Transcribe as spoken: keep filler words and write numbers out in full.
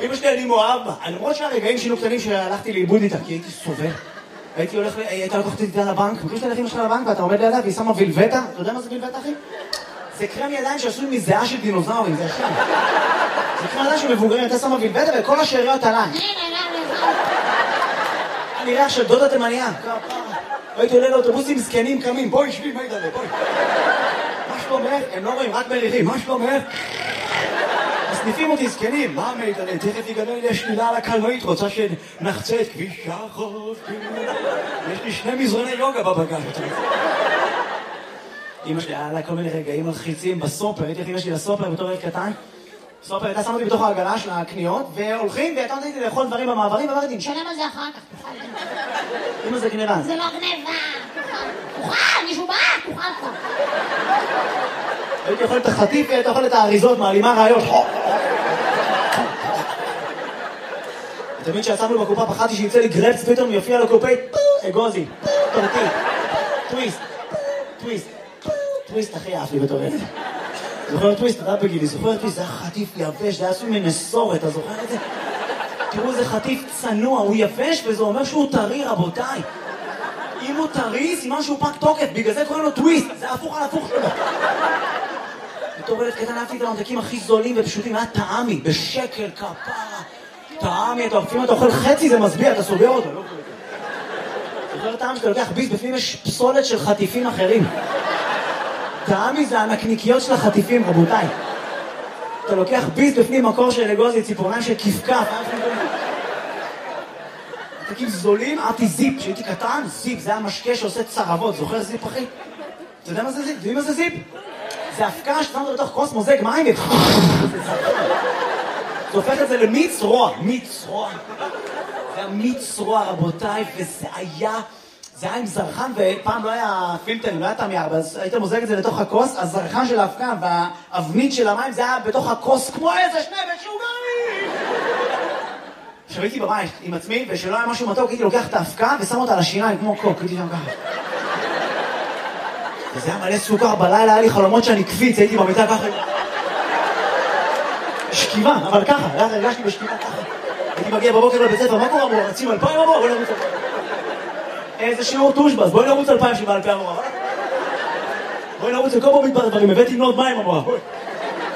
אמא שלי אני מאוהב בה. למרות שהרגעים שינו קטנים שהלכתי לאיבוד איתה, כי הייתי סובל. הייתי הולך, הייתה לקוחת איתה לבנק, מכיר שאתה הולך אמא שלך לבנק ואתה עומד לידה והיא שמה וילבטה? אתה יודע מה זה וילבטה, אחי? זה קרם ידיים שעשוי מזיעה של דינוזאורים, זה ישן. זה קרם ידיים שמבוגרים, אתה שמה וילבטה וכל השאריות עליי. אני ריח של דודה תימניה. הייתי עולה לאוטובוסים זקנים קמים, בואי שבי, מה ידעלה, בואי. מה שלומך? הם לא רואים, רק מריחים, מה שלומך? מסניפים אותי זקנים, מה מידעלה? תכף יגדל לי השלילה על הקלנועית, רוצה שנחצה את כביש החוף. יש לי שני מזרוני יוגה בבגן. אמא שלי, היה לה כל מיני רגעים מלחיצים בסופר, הייתי אמא שלי לסופר בתור ילד קטן. סופר, הייתה שמה אותי בתוך העגלה של הקניות, והולכים, והייתה נותנת לי לאכול דברים במעברים, ואמרתי, נשלם על זה אחר כך, תוכל. אמא זה גניבה. זה לא גניבה, תוכל. תוכל, מישהו בא, תוכל כבר. הייתי אוכל את החטיף, והייתי אוכל את האריזות, מעלימה רעיות. תמיד שיצאנו בקופה, פחדתי שיצא לי גרפס, פתאום יופיע לקופאית, אגוזי, טורטי, טוויסט, טוויסט, טוויסט, אחי, אף לי בתור ילד. זוכר טוויסט, אתה בגילי, זוכר טוויסט, זה היה חטיף יבש, זה היה עשוי מנסורת, אתה זוכר את זה? תראו איזה חטיף צנוע, הוא יבש וזה אומר שהוא טרי, רבותיי. אם הוא טרי, סימן שהוא פק תוקף, בגלל זה קוראים לו טוויסט, זה הפוך על הפוך שלו. בתור ילד קטן אהבתי את הממתקים הכי זולים ופשוטים, היה טעמי, בשקל, כפרה. טעמי, אתה אופים, אתה אוכל חצי, זה מסביע, אתה סוגר אותו, לא קוראים. זוכר טעם שאתה לוקח ביס, בפנים יש פסולת של חטיפים אחרים. טעמי זה הנקניקיות של החטיפים, רבותיי. אתה לוקח ביס בפנים מקור של אגוזי, ציפורניים של כפכף. ממתקים זולים, אהבתי זיפ, כשהייתי קטן, זיפ, זה היה משקה שעושה צרבות, זוכר זיפ אחי? אתה יודע מה זה זיפ? יודעים מה זה זיפ? זה הפקה ששמת בתוך כוס מוזג מים ו... זה הופך את זה למיץ רוע, מיץ רוע. זה היה מיץ רוע, רבותיי, וזה היה... זה היה עם זרחן, ופעם לא היה פילטרים, לא היה תמייר, אז היית מוזג את זה לתוך הכוס, הזרחן של ההפקה והאבנית של המים, זה היה בתוך הכוס כמו איזה שני משוגעים! עכשיו הייתי בבית עם עצמי, ושלא היה משהו מתוק, הייתי לוקח את ההפקה ושם אותה על השיניים, כמו קוק, הייתי שם ככה. וזה היה מלא סוכר, בלילה היה לי חלומות שאני קפיץ, הייתי במיטה ככה. שכיבה, אבל ככה, הרגשתי בשכיבה ככה. הייתי מגיע בבוקר לבית ספר, מה קורה אמרו? רצים אלפיים אמרו, בואי נרוץ אלפיים. איזה שיעור טושבס, בואי נרוץ אלפיים שבא אלפיים אמרו. בואי נרוץ לכל בו מדבר דברים, הבאתי מנות מים אמרו.